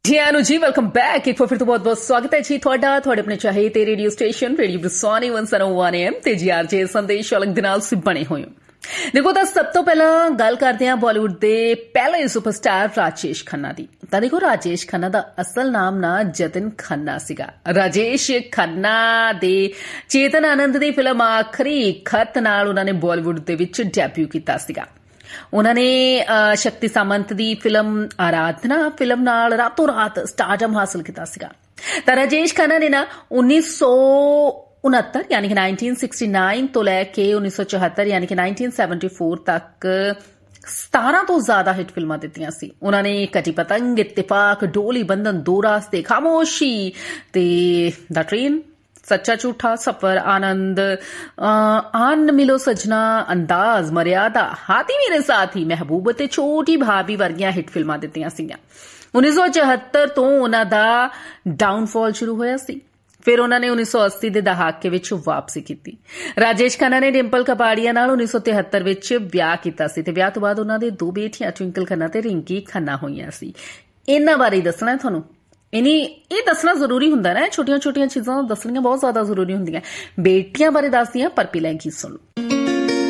जी welcome back. एक बार फिर तो बहुत बहुत स्वागत है जी ਤੁਹਾਡਾ ਤੁਹਾਡੇ ਆਪਣੇ ਚਾਹੇ ਤੇ ਰੇਡੀਓ ਸਟੇਸ਼ਨ ਰੇਡੀਓ ਬਰਸਾਨੀ 101 AM ਤੇ ਜੀ ਆਰਜੇ ਸੰਦੇਸ਼ ਅਲਗ ਦੇ ਨਾਲ ਤੁਸੀਂ ਬਣੇ ਹੋਏ ਹੋ। ਦੇਖੋ ਤਾਂ ਸਭ ਤੋਂ ਪਹਿਲਾਂ ਗੱਲ ਕਰਦੇ ਹਾਂ ਬਾਲੀਵੁੱਡ ਦੇ ਪਹਿਲੇ ਸੁਪਰਸਟਾਰ ਰਾਜੇਸ਼ ਖੰਨਾ ਦੀ। ਤਾਂ ਦੇਖੋ ਰਾਜੇਸ਼ ਖੰਨਾ ਦਾ ਅਸਲ ਨਾਮ ਨਾ ਜਤਨ ਖੰਨਾ ਸੀਗਾ। ਰਾਜੇਸ਼ ਖੰਨਾ ਦੇ ਚੇਤਨ ਆਨੰਦ ਦੀ ਫਿਲਮ ਆਖਰੀ ਖਤ ਨਾਲ ਉਹਨਾਂ ਨੇ ਬਾਲੀਵੁੱਡ ਦੇ ਵਿੱਚ ਡੈਬਿਊ ਕੀਤਾ ਸੀਗਾ। ਉਹਨਾਂ ਨੇ ਸ਼ਕਤੀ ਸਾਮੰਤ ਦੀ ਫਿਲਮ ਆਰਾਧਨਾ ਫਿਲਮ ਨਾਲ ਰਾਤੋਂ ਰਾਤ ਸਟਾਰਡਮ ਹਾਸਲ ਕੀਤਾ ਸੀਗਾ। ਤਾਂ ਰਾਜੇਸ਼ ਖੰਨਾ ਨੇ ਨਾ 1969 ਯਾਨੀ ਕਿ 1969 ਤੋਂ ਲੈ ਕੇ 1974 ਯਾਨੀ ਕਿ 1974 ਤੱਕ 17 ਤੋਂ ਜ਼ਿਆਦਾ ਹਿੱਟ ਫਿਲਮਾਂ ਦਿੱਤੀਆਂ ਸੀ। ਉਹਨਾਂ ਨੇ ਕਟੀ ਪਤੰਗ, ਇਤਿਫਾਕ, ਡੋਲੀ ਬੰਧਨ, ਦੋ ਰਾਸਤੇ, ਖਾਮੋਸ਼ੀ ਤੇ ਦਾ ਟ੍ਰੇਨ, सच्चा झूठा, सफर, आनंद, आन मिलो सजना, अंदाज, मर्यादा, हाथी मेरे साथी, महबूब ते छोटी भाभी वर्गियां हिट फिल्मां दित्तियां सीगीਆਂ। 1974 ਤੋਂ ਉਹਨਾਂ ਦਾ ਡਾਊਨਫਾਲ ਸ਼ੁਰੂ ਹੋਇਆ ਸੀ। ਫਿਰ ਉਹਨਾਂ ਨੇ 1980 ਦੇ ਦਹਾਕੇ ਵਿੱਚ ਵਾਪਸੀ ਕੀਤੀ। ਰਾਜੇਸ਼ ਖੰਨਾ ਨੇ ਡਿੰਪਲ ਕਪਾੜੀਆ ਨਾਲ 1973 ਵਿੱਚ ਵਿਆਹ ਕੀਤਾ ਸੀ ਤੇ ਵਿਆਹ ਤੋਂ ਬਾਅਦ ਉਹਨਾਂ ਦੇ ਦੋ ਬੇਟੀਆਂ ਟਵਿੰਕਲ ਖੰਨਾ ਤੇ ਰਿੰਕੀ ਖੰਨਾ ਹੋਈਆਂ ਸੀ। ਇਹਨਾਂ ਬਾਰੇ ਦੱਸਣਾ ਤੁਹਾਨੂੰ ਇਹ ਦੱਸਣਾ ਜ਼ਰੂਰੀ ਹੁੰਦਾ ਨਾ, ਛੋਟੀਆਂ ਛੋਟੀਆਂ ਚੀਜ਼ਾਂ ਦੱਸਣੀਆਂ ਬਹੁਤ ਜ਼ਿਆਦਾ ਜ਼ਰੂਰੀ ਹੁੰਦੀਆਂ। ਬੇਟੀਆਂ ਬਾਰੇ ਦੱਸਦੀਆਂ ਪਰ ਪਹਿਲਾਂ ਗੀਤ ਸੁਣ ਲਓ।